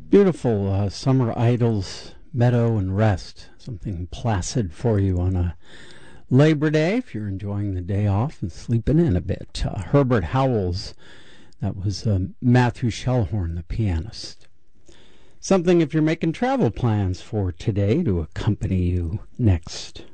Beautiful Summer Idols, Meadow and Rest. Something placid for you on a Labor Day if you're enjoying the day off and sleeping in a bit. Herbert Howells, that was Matthew Shellhorn, the pianist. Something if you're making travel plans for today to accompany you next